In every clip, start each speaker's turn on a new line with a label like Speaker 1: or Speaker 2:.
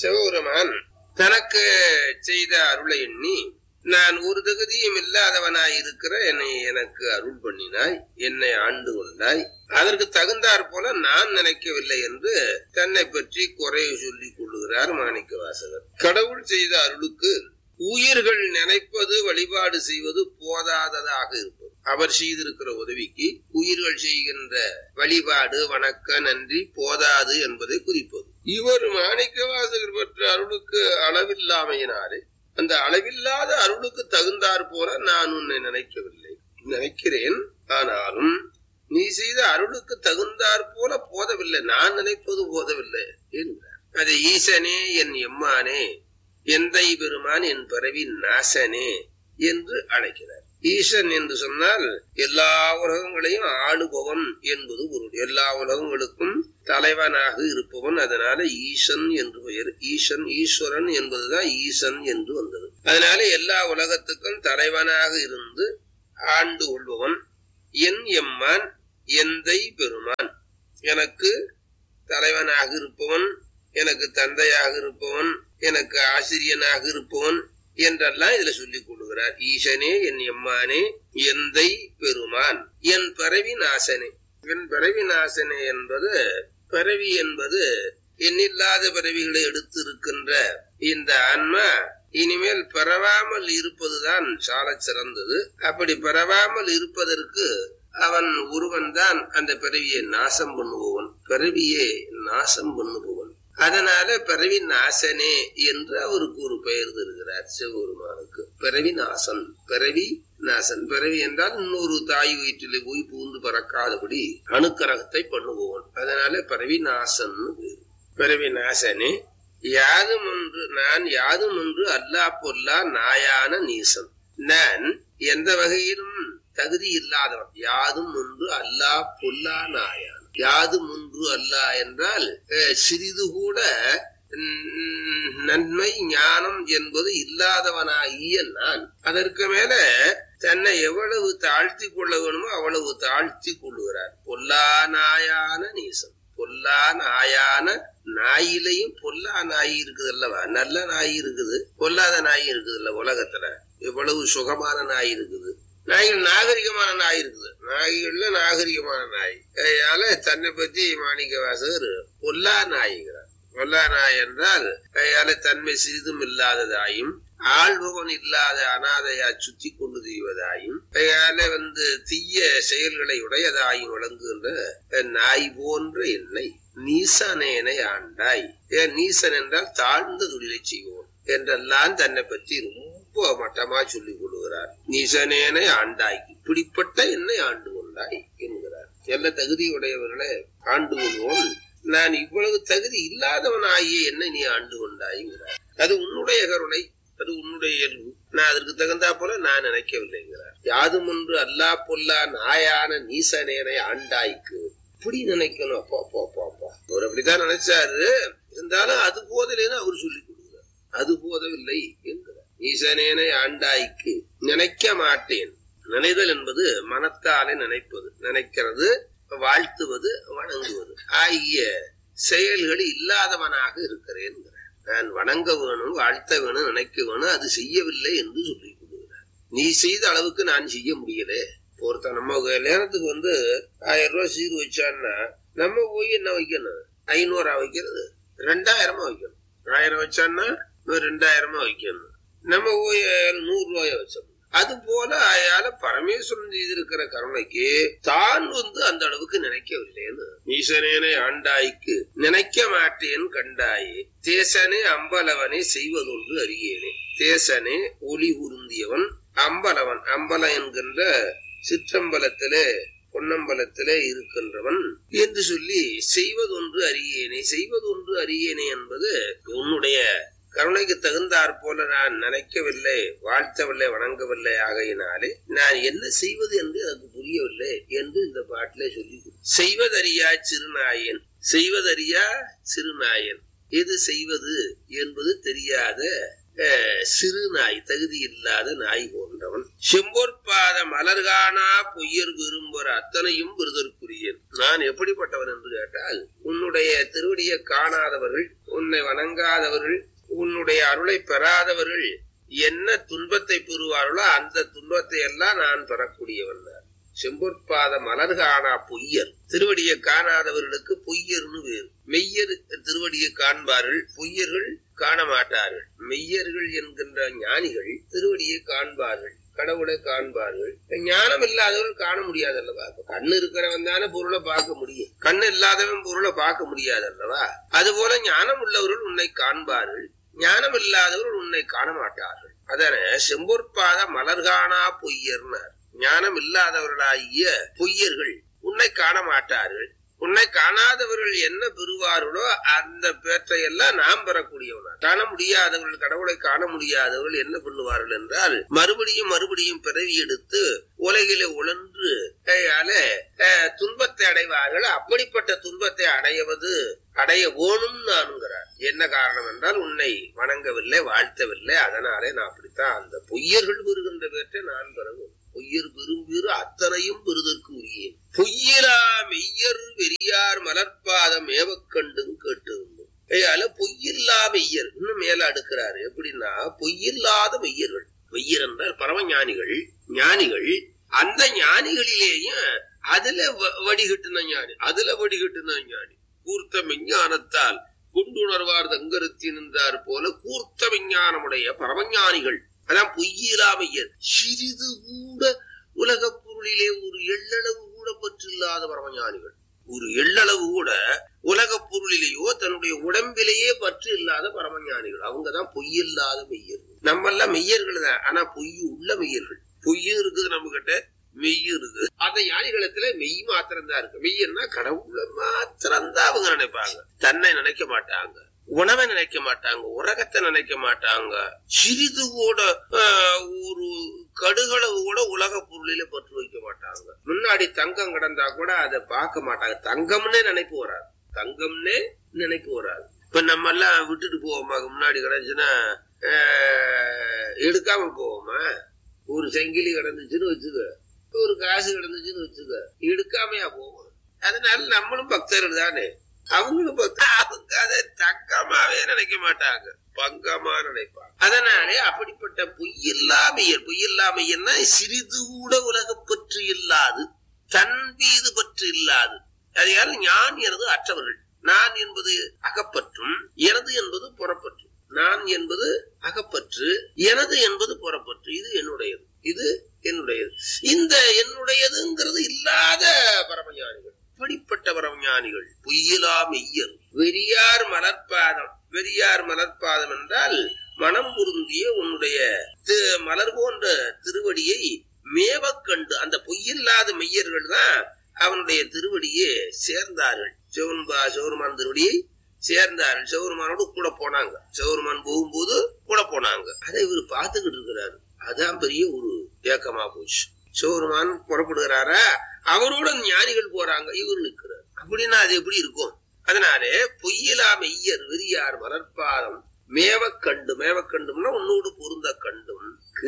Speaker 1: சிவபெருமான் தனக்கு செய்த அருளை எண்ணி, நான் ஒரு தகுதியும் இல்லாதவனாய் இருக்கிற என்னை எனக்கு அருள் பண்ணினாய், என்னை ஆண்டு கொண்டாய், அதற்கு தகுந்தாற் போல நான் நினைக்கவில்லை என்று தன்னை பற்றி குறை சொல்லிக் கொள்ளுகிறார் மாணிக்க வாசகர். கடவுள் செய்த அருளுக்கு உயிர்கள் நினைப்பது வழிபாடு செய்வது போதாததாக இருப்பது. அவர் செய்திருக்கிற உதவிக்கு உயிர்கள் செய்கின்ற வழிபாடு வணக்க நன்றி போதாது என்பதை குறிப்பது. இவர் மாணிக்க வாசகர் பெற்ற அருளுக்கு அளவில்லாமையினாலே அந்த அளவில்லாத அருளுக்கு தகுந்தாற் போல நான் உன்னை நினைக்கவில்லை, நினைக்கிறேன், ஆனாலும் நீ செய்த அருளுக்கு தகுந்தாற் போல போதவில்லை, நான் நினைப்பது போதவில்லை என்கிறார். அது ஈசனே என் எம்மானே, எந்தை பெருமான் என் பிறவி நாசனே என்று அழைக்கிறார். ஈசன் என்று சொன்னால் எல்லா உலகங்களையும் ஆளுபவன் என்பது பொருள். எல்லா உலகங்களுக்கும் தலைவனாக இருப்பவன். அதனால ஈசன் என்று பெயர். ஈசன் ஈஸ்வரன் என்பதுதான் ஈசன் என்று வந்தது. அதனால எல்லா உலகத்துக்கும் தலைவனாக இருந்து ஆண்டு கொள்பவன் என் எம்மான் எந்தை பெருமான், எனக்கு தலைவனாக இருப்பவன், எனக்கு தந்தையாக இருப்பவன், எனக்கு ஆசிரியனாக இருப்பவன் என்றெல்லாம் இதுல சொல்லிக் கொள்ளுகிறார். ஈசனே என் எம்மானே எந்தை பெருமான் என் பிறவி நாசனே. என் பிறவி நாசனே என்பது, பிறவி என்பது எண்ணில்லாத பிறவிகளை எடுத்து இருக்கின்ற இந்த ஆன்மா இனிமேல் பிறவாமல் இருப்பதுதான் சால சிறந்தது. அப்படி பிறவாமல் இருப்பதற்கு அவன் ஒருவன் தான் அந்த பிறவியை நாசம் பண்ணுபவன், பிறவியை நாசம் பண்ணுபவன். அதனால பிறவி நாசனே என்று அவருக்கு ஒரு பெயர் தருகிறார் சிவபெருமானுக்கு. பிறவி நாசன், பிறவி நாசன். பிறவி என்றால் இன்னொரு தாய் வயிற்றிலே போய் பூந்து பறக்காதபடி அணுக்கரகத்தை பண்ணுபவன். அதனால பிறவி நாசன். பிறவி நாசனே யாதும் ஒன்று நான் யாதும் ஒன்று அல்லா பொல்லா நாயான நீசன். நான் எந்த வகையிலும் தகுதி இல்லாதவன். யாதும் ஒன்று அல்லா பொல்லா நாயான். யாதும் ஒன்று அல்லா என்றால் சிறிது கூட நன்மை ஞானம் என்பது இல்லாதவனாகிய நான் அதற்கு மேல தன்னை எவ்வளவு தாழ்த்தி கொள்ள வேணுமோ அவ்வளவு தாழ்த்தி கொள்ளுகிறார். பொல்லா நாயான நீசன். பொல்லா நாயான நாயிலையும் பொல்லா நாய் இருக்குது அல்லவா? நல்ல நாய் இருக்குது, பொல்லாத நாய் இருக்குது இல்ல உலகத்துல. எவ்வளவு சுகமான நாய் இருக்குது. நாய்கள் நாகரிகமான நாய் இருக்குது, நாய்கள்ல நாகரிகமான நாய். அதனால தன்னை பத்தி மாணிக்க வாசகர் பொல்லா நாய்கிறார். பொல்லா நாய் என்றால் அதனால தன்மை சிறிதும் இல்லாததாயும் ஆள்பவன் இல்லாத அனாதையா சுத்தி கொண்டு செய்வதாயும் அதனால தீய செயல்களை உடையதாயும் விளங்குகின்ற நாய் போன்ற என்னை நீசனேனை ஆண்டாய். ஏன் நீசன் என்றால் தாழ்ந்த தொழிலை செய்வோம் என்றெல்லாம் தன்னை பற்றி ரொம்ப மட்டமா சொல்லிக் கொள்கிறார். நீசனேனை ஆண்டாய், இப்படிப்பட்ட என்னை ஆண்டு கொண்டாய் என்கிறார். எல்லா தகுதியுடையவர்களை ஆண்டு கொள்வோம். நான் இவ்வளவு தகுதி இல்லாதவனாகிய என்னை நீ ஆண்டு கொண்டாய்கிறார். அது உன்னுடைய கருணை, அது உன்னுடைய இயல்பு. நான் அதற்கு தகுந்தா போல நான் நினைக்கவில்லைங்கிறார். யாதும் ஒன்று அல்லா பொல்லா நாயான நீசனேனை ஆண்டாய்க்கு இப்படி நினைக்கணும். அப்பா அப்பா அப்பா அப்பா அவர் அப்படித்தான் நினைச்சாரு. இருந்தாலும் அது போதலைன்னு அவர் சொல்லிக் கொடுக்கிறார். அது போதவில்லை என்கிறார். ஈசனேனை ஆண்டாய்க்கு நினைக்க மாட்டேன். நினைதல் என்பது மனத்தாலே நினைப்பது, நினைக்கிறது, வாழ்த்துவது, வணங்குவது ஆகிய செயல்கள் இல்லாதவனாக இருக்கிறேன். நான் வணங்க வேணும், வாழ்த்த வேணும், நினைக்க வேணும், அது செய்யவில்லை என்று சொல்லிக் கொடுக்கிறார். நீ செய்த அளவுக்கு நான் செய்ய முடியல. ஒருத்தன் நம்ம நேரத்துக்கு 1000 ரூபாய் சீர் வச்சான்னா நம்ம போய் என்ன வைக்கணும்? 500 வைக்கிறது, 2000 வைக்கணும். 1000 வச்சான்னா 2000 வைக்கணும். நம்ம போய் 100 ரூபாய வச்சோம். அது போல அயால பரமேஸ்வரன் செய்திருக்கிற கருணைக்கு தான் அந்த அளவுக்கு நினைக்கவில்லைன்னு. ஈசனேனை ஆண்டாய்க்கு நினைக்க மாட்டேன் கண்டாயே. தேசனே அம்பலவனை செய்வதொன்று அறியேனே. தேசனே ஒளி உருந்தியவன், அம்பலவன் அம்பலம் என்கின்ற சிற்றம்பலத்திலே பொன்னம்பலத்திலே இருக்கின்றவன் என்று சொல்லி செய்வதொன்று அறியேனே. செய்வதொன்று அறியேனே என்பது உன்னுடைய கருணைக்கு தகுந்தாற் போல நான் நினைக்கவில்லை, வாழ்த்தவில்லை, வணங்கவில்லை. ஆகையினாலே நான் என்ன செய்வது என்று எனக்கு புரியவில்லை என்று இந்த பாட்டிலே சொல்லி செய்வதறியா சிறுநாயன். செய்வதறியா சிறுநாயன். எது செய்வது என்பது தெரியாத சிறு நாய், தகுதி இல்லாத நாய் போன்றவன். செம்பொற்பாத மலர்கானா பொய்யர் விரும்புற அத்தனையும் விருதற்குரியன். நான் எப்படிப்பட்டவன் என்று கேட்டால் உன்னுடைய திருவடியை காணாதவர்கள் உன்னை வணங்காதவர்கள், உன்னுடைய அருளை பெறாதவர்கள் என்ன துன்பத்தை பெறுவார்களோ அந்த துன்பத்தை எல்லாம் நான் பெறக்கூடியவன். செம்பொற்பாத மலர் காணா பொய்யர், திருவடியை காணாதவர்களுக்கு பொய்யர்னு வேறு. மெய்யர் திருவடியை காண்பார்கள், பொய்யர்கள் காண மாட்டார்கள். மெய்யர்கள் என்கின்ற ஞானிகள் திருவடியை காண்பார்கள், கடவுளை காண்பார்கள். ஞானம் இல்லாதவர்கள் காண முடியாது அல்லவா? கண்ணு இருக்கிறவன் தானே பொருளை பார்க்க முடியும், கண்ணு இல்லாதவன் பொருளை பார்க்க முடியாது அல்லவா? அதுபோல ஞானம் உள்ளவர்கள் உன்னை காண்பார்கள், ஞானம் இல்லாதவர்கள் உன்னை காண மாட்டார்கள். அதன செம்பொற்பாத மலர் காணா பொய்யர்னார். ஞானம் இல்லாதவர்களாகிய பொய்யர்கள் உன்னை காண மாட்டார்கள். உன்னை காணாதவர்கள் என்ன பெறுவார்களோ அந்த பேற்றையெல்லாம் நாம் பெறக்கூடியவனா. காண முடியாதவர்கள், கடவுளை காண முடியாதவர்கள் என்ன பண்ணுவார்கள் என்றால் மறுபடியும் மறுபடியும் பிறவி எடுத்து உலகிலே உழன்று துன்பத்தை அடைவார்கள். அப்படிப்பட்ட துன்பத்தை அடைய வேணும் நானுங்கிறார். என்ன காரணம் என்றால் உன்னை வணங்கவில்லை, வாழ்த்தவில்லை. அதனாலே நான் அப்படித்தான் அந்த பொய்யர்கள் பெறுகின்ற பேற்றை நான் பெறவும். பொய்யர் விரும்புகிற அத்தனையும் பெறுதற்கு உரியேன். பொய்யிலா மெய்யர் வெறியார் மலர்பாதம் ஏவக்கண்டும் கேட்டிருந்தோம். பொய்யில்லா மெய்யர் இன்னும் மேல அடுக்கிறாரு. எப்படின்னா பொய்யில்லாத மெய்யர்கள். மெய்யர் என்றால் பரமஞானிகள். ஞானிகள் அந்த ஞானிகளிலேயும் அதுல வடிகட்டின ஞானி, கூர்த்த விஞ்ஞானத்தால் கொண்டுணர்வார் தங்கருத்தி நின்றார் போல கூர்த்த விஞ்ஞானமுடைய பரமஞானிகள். அதான் பொய்யிலா மெய்யர். சிறிது கூட உலக பொருளிலே ஒரு எள்ளளவு கூட பற்று இல்லாத பரமஞானிகள். ஒரு எள்ளளவு கூட உலக பொருளிலேயோ தன்னுடைய உடம்பிலேயே பற்று இல்லாத பரமஞானிகள். அவங்கதான் பொய்யில்லாத மெய்யர்கள். நம்ம எல்லாம் மெய்யர்கள் தான், ஆனா பொய் உள்ள மெய்யர்கள். பொய்யும் இருக்குது நம்ம கிட்ட, மெய்யும் இருக்குது. அந்த ஞானிகளத்துல மெய் மாத்திரம்தான் இருக்கு. மெய்யன்னா கடவுளை மாத்திரம்தான் அவங்க நினைப்பாங்க. தன்னை நினைக்க மாட்டாங்க, உணவை நினைக்க மாட்டாங்க, உலகத்தை நினைக்க மாட்டாங்க. சிறிது கூட ஒரு கடுகளவு கூட உலக பொருளில பற்று வைக்க மாட்டாங்க. முன்னாடி தங்கம் கிடந்தா கூட அதை பார்க்க மாட்டாங்க. தங்கம்னே நினைப்பு வராது. இப்ப நம்ம எல்லாம் விட்டுட்டு போவோமா? முன்னாடி கிடந்துச்சுன்னா எடுக்காம போவோமா? ஒரு செங்கிலி கிடந்துச்சுன்னு வச்சுக்க, ஒரு காசு கிடந்துச்சுன்னு வச்சுக்க, எடுக்காமையா போவோம். அதனால நம்மளும் பக்தர்கள் தானே. அவங்களும் அவங்க அதை தங்கமாவே நினைக்க மாட்டாங்க, பங்கமா நினைப்பாங்க. அதனாலே அப்படிப்பட்ட பொய்யில்லாமையன்னா சிறிது கூட உலக பற்று இல்லாது, தன் மீது பற்று இல்லாது. அதையால் ஞான் எனது அற்றவர்கள். நான் என்பது அகப்பற்றும், எனது என்பது புறப்பற்று. நான் என்பது அகப்பற்று, எனது என்பது புறப்பற்று. இது என்னுடையது. இந்த என்னுடையதுங்கிறது இல்லாத பரமஞானிகள். இப்படிப்பட்ட பரமஞானிகள் பொய்யிலா மெய்யர் வெறியார் மலர்பாதம் என்றால் மனம் பொருந்திய உன்னுடைய மலர் போன்ற திருவடியை மேவக்கண்டு. அந்த பொய்யில்லாத மெய்யர்கள் தான் அவனுடைய திருவடியை சேர்ந்தார்கள். சிவருமான் திருவடியை சேர்ந்தார்கள். சிவருமானோடு கூட போனாங்க. சிவருமான் போகும்போது கூட போனாங்க. அதை இவர் பார்த்துக்கிட்டு இருக்கிறாரு. அதான் பெரிய ஒரு ஏக்கமா போச்சு. சிவருமான் புறப்படுகிறாரா, அவரோட ஞானிகள் போறாங்க, இவர் நிற்கிறார். அப்படின்னா அது எப்படி இருக்கும்? அதனாலே பொய்யிலா மெய்யர் வெறியார் மலர்பாதம் மேவக்கண்டும்னா உன்னோடு பொருந்த கண்டும்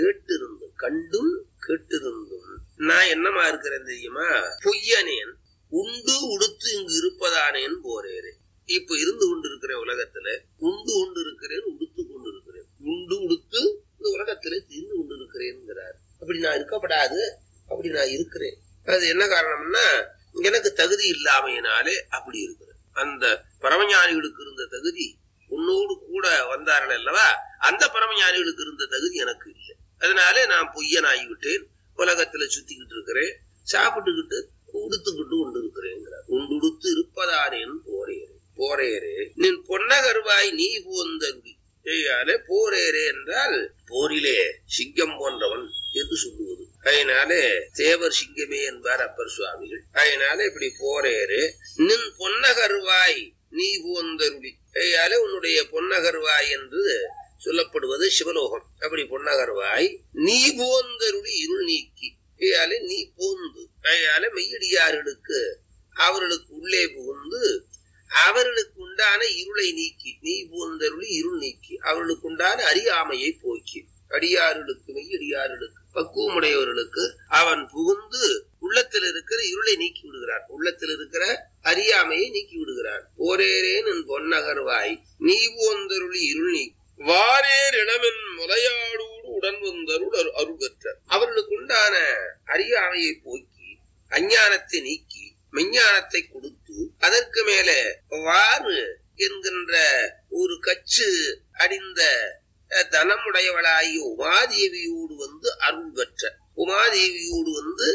Speaker 1: கேட்டிருந்தும் நான் என்னமா இருக்கிறேன் தெரியுமா? பொய்யனேன் உண்டு உடுத்து இங்கு இருப்பதானேன் போறேன். இப்ப இருந்து கொண்டு இருக்கிறேன் உலகத்துல, உண்டு கொண்டு இருக்கிறேன், உடுத்து கொண்டு இருக்கிறேன். உண்டு உடுத்து இந்த உலகத்துல திரிந்து கொண்டு இருக்கிறேன்கிறார். அப்படி நான் இருக்கப்படாது, அப்படி நான் இருக்கிறேன். அது என்ன காரணம்னா எனக்கு தகுதி இல்லாமையினாலே அப்படி இருக்கிறேன். அந்த பரமஞானிகளுக்கு இருந்த தகுதி உன்னோடு கூட வந்தார்கள் அல்லவா, அந்த பரமஞானிகளுக்கு இருந்த தகுதி எனக்கு இல்லை. அதனாலே நான் பொய்யனாகிவிட்டேன். உலகத்துல சுத்திக்கிட்டு இருக்கிறேன், சாப்பிட்டுக்கிட்டு உடுத்துக்கிட்டு கொண்டு இருக்கிறேங்கிறார். உண்டுடுத்து இருப்பதானேன் போரேரே நின் பொன்னகர்வாய் நீ போந்தருடி. போரேரே என்றால் போரிலே சிங்கம் போன்றவன் என்று சொல்லுவது. அதனாலே தேவர் சிங்கமே என்பார் அப்பர் சுவாமிகள். அதனால இப்படி போரேரே நின் பொன்னகர்வாய் நீ போந்தருடி. ஐயாலே உன்னுடைய பொன்னகர்வாய் என்று சொல்லப்படுவது சிவலோகம். அப்படி பொன்னகர்வாய் நீ போந்தருடி இருள் நீக்கி. ஐயாலே நீ போந்து, ஐயாலே மெய்யடியார்களுக்கு அவர்களுக்கு உள்ளே புகுந்து அவர்களுக்கு உண்டான இருளை நீக்கி, நீ போந்தருளி இருள் நீக்கி அவர்களுக்கு உண்டான அறியாமையை போக்கி, அடியார்களுக்கு மெய்யடியார்களுக்கு பக்குவமுடையவர்களுக்கு அவன் புகுந்து உள்ளத்தில் இருக்கிற இருளை நீக்கி விடுகிறான். உள்ளத்தில் இருக்கிற அறியாமையை நீக்கி விடுகிறான். போரேரேன் என் பொன்னகர்வாய் நீ போந்தருளி இருள் நீ வாரேர் இளமென் முலையாடோடு உடன் வந்தருள் அருள் பெற்ற. அவர்களுக்கு உண்டான அறியாமையை போக்கி அஞ்ஞானத்தை நீக்கி மெஞ்ஞானத்தை கொடுத்து அதற்கு மேல வாறு என்கின்ற ஒரு கச்சு அடிந்த தனமுடையவளாகிய உமாதேவியோடு வந்து அருள் பெற்ற. உமாதேவியோடு வந்து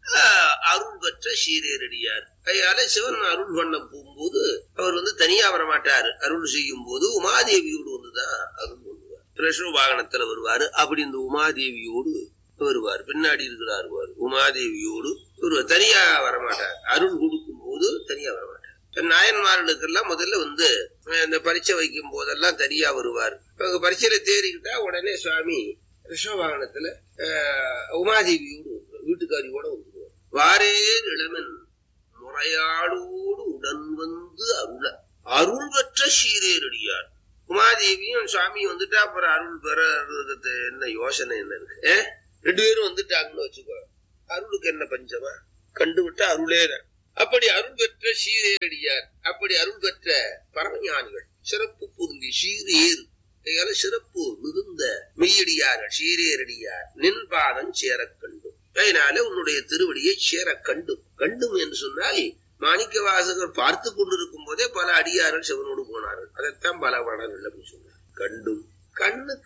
Speaker 1: அருள் பெற்ற சீரேரடியார். அதனால சிவன் அருள் பண்ண போகும்போது அவர் வந்து தனியா வரமாட்டாரு. அருள் செய்யும் போது உமாதேவியோடு வந்துதான் அருள் பண்ணுவார். பிரஷ்ண வாகனத்துல வருவாரு. அப்படி இந்த உமாதேவியோடு வருவார். பின்னாடி இருக்கிறார் உமாதேவியோடு வருவார். தனியா வரமாட்டார். அருள் கொடுக்கும் போது தனியா வரமாட்டார். நாயன்மார்களுக்கெல்லாம் முதல்ல வந்து இந்த பரீட்சை வைக்கும் போதெல்லாம் தனியா வருவார். பரீட்சையில தேறிக்கிட்டா உடனே சுவாமி ரிஷப வாகனத்துல உமாதேவியோடு வீட்டுக்காரியோட வந்துருவார். வாரேர் இளமன் முறையாடோடு உடன் வந்து அருள் பெற்ற சீரேரடியார். உமாதேவியும் சுவாமியும் வந்துட்டா அப்புறம் அருள் பெற என்ன யோசனை என்ன இருக்கு? ரெண்டு பேரும் வந்துட்டாங்கன்னு வச்சுக்கோ, அருளுக்கு என்ன பஞ்சமா? கண்டுவிட்டா அருளேதான். அப்படி அருள் பெற்ற சீரேரடியார். அப்படி அருள் பெற்ற பரமஞானிகள் சிறப்பு பொருந்தி சீரேறு சிறப்பு மிகுந்த மெய்யடியார்கள் சீரேரடியார் நின் பாதம் சேர கண்டும். அதனால உன்னுடைய திருவடியை சேர கண்டும். கண்டும் என்று சொன்னால் மாணிக்க வாசகர் பார்த்து கொண்டிருக்கும் போதே பல அடியார்கள் சிவனோடு போனார்கள். அதைத்தான் பல வடங்கள் அப்படின்னு சொன்னார். கண்டும் கண்ணு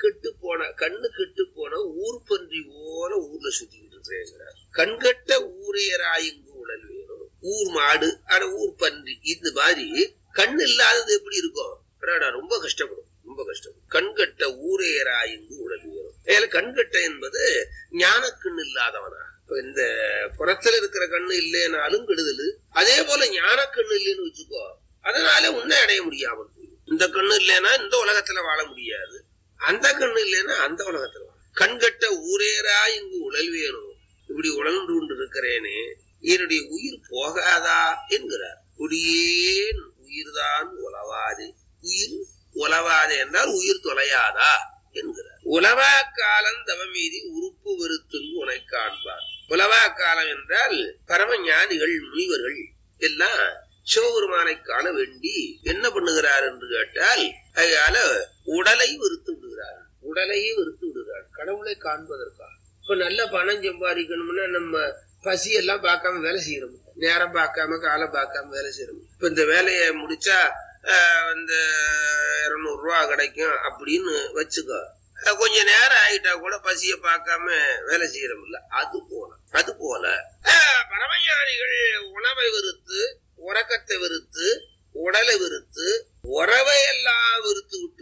Speaker 1: கெட்டு போன ஊர் பன்றி போல ஊர்ல சுத்திக்கிட்டு இருக்கிறேங்கிறார். கண்கட்ட ஊரையராயங்கு உடல் வேணும். ஊர் மாடு ஆனா ஊர் பன்றி இந்த மாதிரி கண்ணு இல்லாதது எப்படி இருக்கும்? ரொம்ப கஷ்டப்படும். கண்கட்ட ஊரையராயங்கு உடல் வேணும். கண்கட்ட என்பது ஞான கண்ணு இல்லாதவனா. இந்த புறத்துல இருக்கிற கண்ணு இல்லைனாலும் கெடுதல். அதே போல ஞான கண்ணு இல்லைன்னு வச்சுக்கோ, அதனால உன்னை அடைய முடியாமல் போயிடும். இந்த கண்ணு இல்லைன்னா இந்த உலகத்துல வாழ முடியாது. அந்த கண்ணு இல்லைன்னா அந்த உலகத்துல வாழ. கண்கட்ட ஊரேரா இங்கு உடல் வேணும். இப்படி உழன்று கொண்டு இருக்கிறேனே என்னுடைய உயிர் போகாதா என்கிறார். குடியேன் உயிர்தான் உலவாது. உயிர் உலவாது என்றால் உயிர் தொலையாதா என்கிறார். உலவா காலம் தவமீதி உறுப்பு வெறுத்துங்கு உனை காண்பார். உலவா காலம் என்றால் பரம ஞானிகள் முனிவர்கள் எல்லாம் சிவபெருமானை காண வேண்டி என்ன பண்ணுகிறார் என்று கேட்டால் அதனால உடலை வெறுத்து விடுகிறார். உடலையே வெறுத்து விடுகிறார் கடவுளை காண்பதற்காக. இப்ப நல்ல பணம் சம்பாதிக்கணும்னா நம்ம பசி எல்லாம் பார்க்காம வேலை செய்யறோம். நேரம் பார்க்காம காலம் பார்க்காம வேலை செய்யறோம். இப்ப இந்த வேலையை முடிச்சா இந்த 200 ரூபா கிடைக்கும் அப்படின்னு வச்சுக்கோ. கொஞ்ச நேரம் ஆயிட்டா கூட பசிய பார்க்காம வேலை செய்யறோம்ல. அது போல பரமஞானிகள் உணவை வெறுத்து உறக்கத்தை வெறுத்து உடலை வெறுத்து உறவையெல்லாம் வெறுத்து விட்டு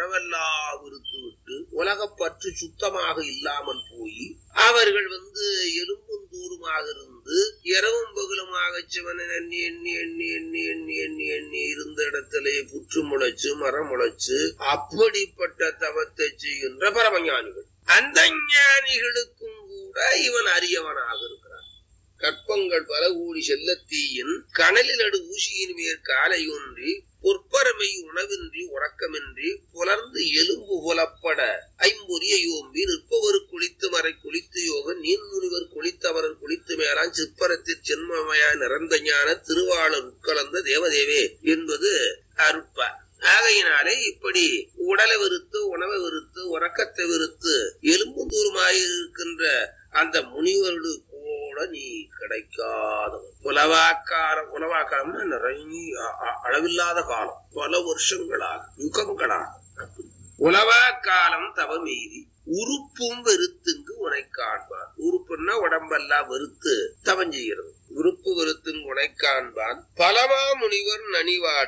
Speaker 1: உலகப்பற்று சுத்தமாக இல்லாமல் போய் அவர்கள் எலும்பும் தூருமாக இருந்து இரவும் பகலுமாக சிவனை எண்ணி எண்ணி எண்ணி எண்ணி எண்ணி எண்ணி எண்ணி இருந்த இடத்திலே புற்று முளைச்சு மரம் முளைச்சு அப்படிப்பட்ட தவத்தை செய்கின்ற பரமஞானிகள். அந்த ஞானிகளுக்கும் கூட இவன் அரியவனாக இருக்கிறான். கற்பங்கள் பல கூடி செல்லத்தீயின் கனலில் நடு ஊசியின் மேற் காலை ஒன்றி பொற்பரமை உணவின்றி உறக்கமின்றி புலர்ந்து எலும்பு புலப்பட ஐம்பொரிய யோம்பி நிற்பவர் குளித்து மறை குளித்து யோகன் நீன் முனிவர் குளித்தவரர் குளித்து மேலான் சிற்பரத்தில் சென்மமயாய் நிறந்த ஞான திருவாளர் உட்கலந்த தேவதேவே என்பது அருட்பா. ஆகையினாலே இப்படி உடலை வெறுத்து உணவை வெறுத்து உறக்கத்தை வெறுத்து எலும்பு தூரமாயிருக்கின்ற அந்த முனிவர்களுக்கு கூட நீ கிடைக்காதவன். உலவாக்காலம்னா நிறைய அளவில்லாத காலம், பல வருஷங்களாக யுகங்களாக. உலவா காலம் தவமீதி உறுப்பும் வெறுத்துங்கு உனை காண்பான். உறுப்புன்னா உடம்பெல்லாம் வெறுத்து தவம் செய்கிறது. உறுப்பு வெறுத்துங்கு உனை காண்பான். பலமா முனிவர் நனிவாட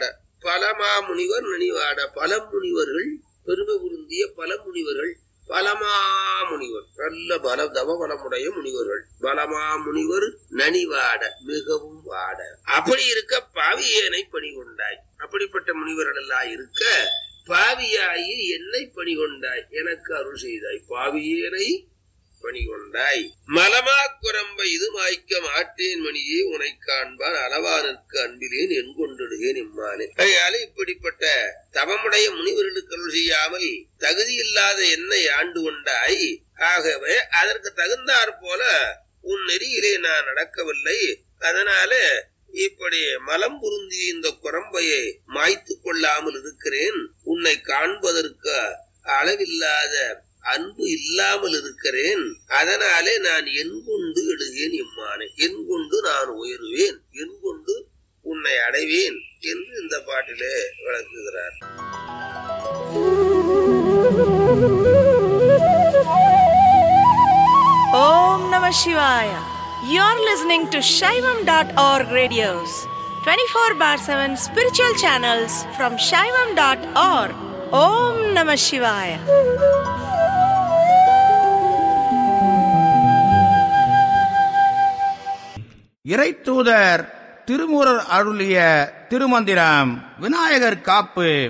Speaker 1: பல முனிவர்கள் பெருமை புரிந்திய பல முனிவர்கள் பலமாமுனிவர் நல்ல தவபலமுடைய முனிவர்கள். பலமாமுனிவர் நனிவாட மிகவும் வாட. அப்படி இருக்க பாவியேனை பணிகொண்டாய். அப்படிப்பட்ட முனிவர்கள் எல்லாம் இருக்க பாவியாயி என்னை பணிகொண்டாய், எனக்கு அருள் செய்தாய். பாவியேனை பணிகொண்டாய். மலமா குரம்பை இது மாய்க்க மாட்டேன் மணியே உனை காண்பான் அளவானுக்கு அன்பிலேன் என் கொண்டிடுகேன் இம்மானே. அதனால இப்படிப்பட்ட தவமுடைய முனிவர்களுக்கு அருள் செய்யாமல் தகுதி இல்லாத என்னை ஆண்டு கொண்டாய். ஆகவே அதற்கு தகுந்தாற் போல உன் நெறியிலே நான் நடக்கவில்லை. அதனால இப்படி மலம் பொருந்திய இந்த குரம்பையை மாய்த்து கொள்ளாமல் இருக்கிறேன். உன்னை காண்பதற்கு அளவில்லாத அன்பு இல்லாமல் இருக்கிறேன். அதனாலே நான் என் கொண்டு எழுகேன் எம்மானே, என் கொண்டு நான் உயருவேன், என் கொண்டு உன்னை அடைவேன் என்று இந்த பாட்டிலே விளக்குகிறார்.
Speaker 2: Om Namah Shivaya. You're listening to Shaivam.org radios, 24/7 spiritual channels from Shaivam.org. Om Namah Shivaya.
Speaker 3: இறைத்தூதர் திருமூரர் அருளிய திருமந்திரம். விநாயகர் காப்பு.